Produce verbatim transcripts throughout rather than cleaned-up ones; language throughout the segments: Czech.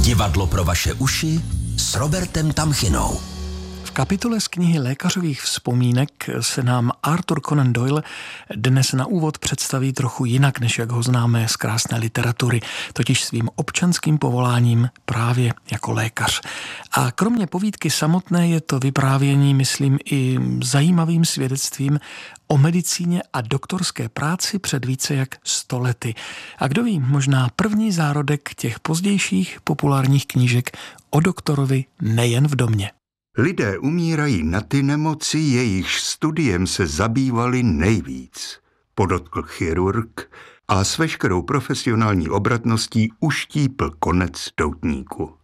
Divadlo pro vaše uši s Robertem Tamchinou. V kapitole z knihy Lékařových vzpomínek se nám Arthur Conan Doyle dnes na úvod představí trochu jinak, než jak ho známe z krásné literatury, totiž svým občanským povoláním právě jako lékař. A kromě povídky samotné je to vyprávění, myslím, i zajímavým svědectvím o medicíně a doktorské práci před více jak sto lety. A kdo ví, možná první zárodek těch pozdějších populárních knížek o doktorovi nejen v domě. Lidé umírají na ty nemoci, jejichž studiem se zabývali nejvíc, podotkl chirurg a s veškerou profesionální obratností uštípl konec doutníku.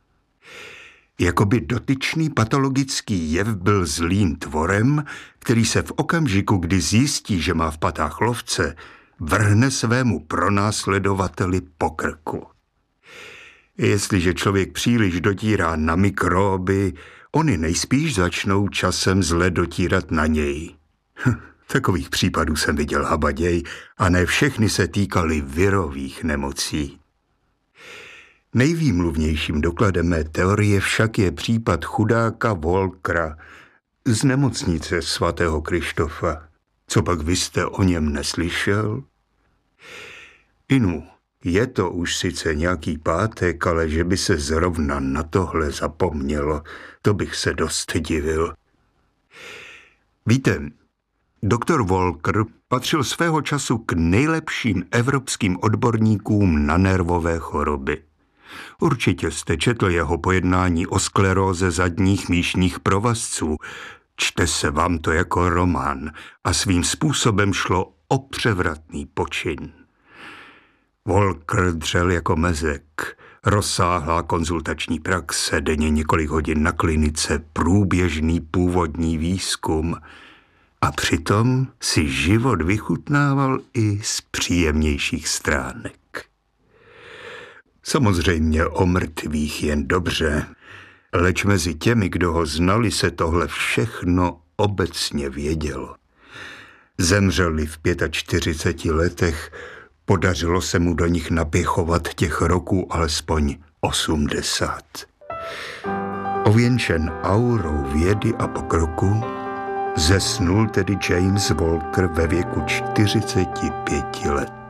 Jakoby dotyčný patologický jev byl zlým tvorem, který se v okamžiku, kdy zjistí, že má v patách lovce, vrhne svému pronásledovateli po krku. Jestliže člověk příliš dotírá na mikróby, oni nejspíš začnou časem zle dotírat na něj. Takových případů jsem viděl habaděj a ne všechny se týkaly virových nemocí. Nejvýmluvnějším dokladem mé teorie však je případ chudáka Walkera z nemocnice svatého Krištofa. Co pak vy jste o něm neslyšel? Inu, je to už sice nějaký pátek, ale že by se zrovna na tohle zapomnělo, to bych se dost divil. Víte, doktor Walker patřil svého času k nejlepším evropským odborníkům na nervové choroby. Určitě jste četl jeho pojednání o skleróze zadních míšních provazců. Čte se vám to jako román a svým způsobem šlo o převratný počin. Walker dřel jako mezek, rozsáhlá konzultační praxe, denně několik hodin na klinice, průběžný původní výzkum a přitom si život vychutnával i z příjemnějších stránek. Samozřejmě o mrtvých jen dobře, leč mezi těmi, kdo ho znali, se tohle všechno obecně vědělo. Zemřeli v čtyřiceti pěti letech, podařilo se mu do nich napěchovat těch roků alespoň osmdesát. Ověnčen aurou vědy a pokroku zesnul tedy James Walker ve věku čtyřiceti pěti let.